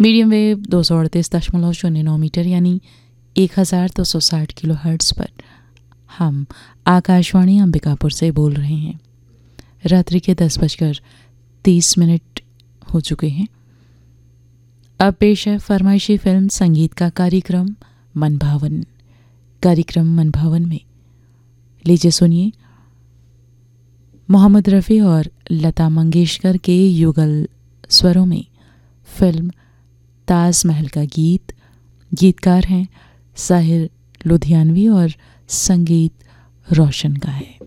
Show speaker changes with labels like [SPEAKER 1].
[SPEAKER 1] Medium wave 238.09 metre यानी 1260 kilo hertz पर हम आकाशवाणी अंबिकापुर से बोल रहे हैं। रात्रि के 10:30 हो चुके हैं। अब पेश है फरमाइशी फिल्म संगीत का कार्यक्रम मनभावन। कार्यक्रम मनभावन में लीजिए सुनिए मोहम्मद रफ़ी और लता मंगेशकर के युगल स्वरों में फिल्म ताजमहल का गीत। गीतकार हैं साहिर लुधियानवी और संगीत रोशन का है।